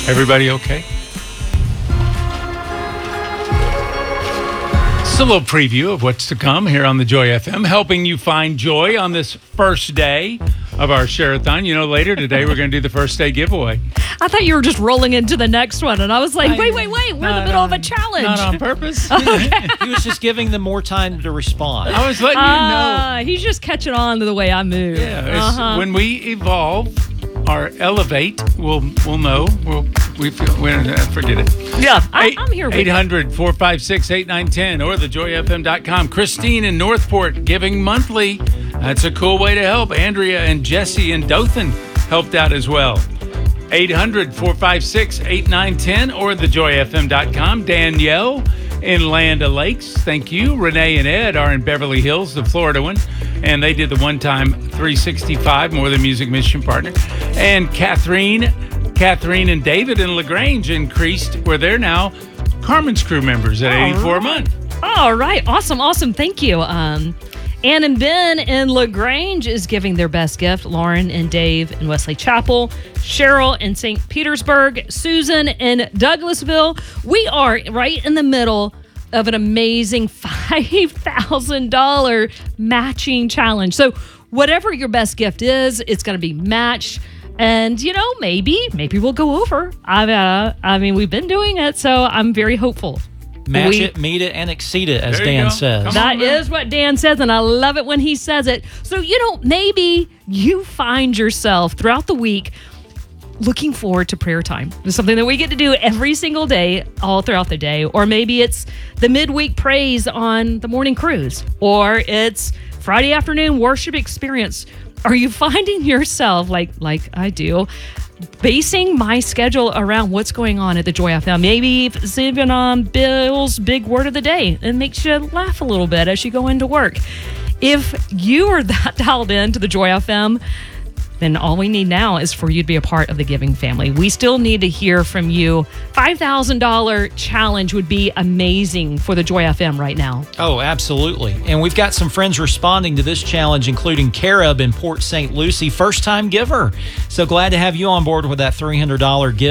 Everybody okay? It's a little preview of what's to come here on the Joy FM, helping you find joy on this first day of our Share-a-thon. You know, later today, we're going to do the first day giveaway. I thought you were just rolling into the next one, and I was like, wait. We're in the middle of a challenge. Not on purpose. He was just giving them more time to respond. I was letting you know. He's just catching on to the way I move. Yeah, when we evolve or elevate, we'll know. Forget it. Yeah, I'm here with 800-456-8910 or thejoyfm.com. Christine in Northport giving monthly. That's a cool way to help. Andrea and Jesse in Dothan helped out as well. 800-456-8910 or thejoyfm.com. Danielle in Land O'Lakes, thank you. Renee and Ed are in Beverly Hills, the Florida one, and they did the one-time 365 More Than Music Mission Partner. And Catherine and David in LaGrange increased, where they're now Carmen's crew members at 84 a month. All right, awesome. Thank you. Ann and Ben in LaGrange is giving their best gift. Lauren and Dave in Wesley Chapel. Cheryl in St. Petersburg. Susan in Douglasville. We are right in the middle of an amazing $5,000 matching challenge. So whatever your best gift is, it's going to be matched. And, maybe we'll go over. I mean, we've been doing it, so I'm very hopeful. Match it, meet it, and exceed it, as Dan says. That is what Dan says, and I love it when he says it. So, maybe you find yourself throughout the week looking forward to prayer time. It's something that we get to do every single day, all throughout the day. Or maybe it's the midweek praise on the morning cruise. Or it's Friday afternoon worship experience. Are you finding yourself, like I do, basing my schedule around what's going on at the Joy FM? Maybe it's even on Bill's big word of the day and makes you laugh a little bit as you go into work. If you are that dialed in to the Joy FM, then all we need now is for you to be a part of the giving family. We still need to hear from you. $5,000 challenge would be amazing for the Joy FM right now. Oh, absolutely. And we've got some friends responding to this challenge, including Carib in Port St. Lucie, first-time giver. So glad to have you on board with that $300 gift.